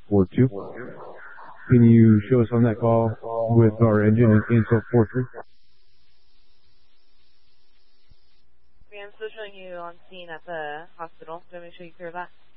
42. Can you show us on that call with our engine and insult 43? I'm still showing you on scene at the hospital. Do you want me to show you clear that?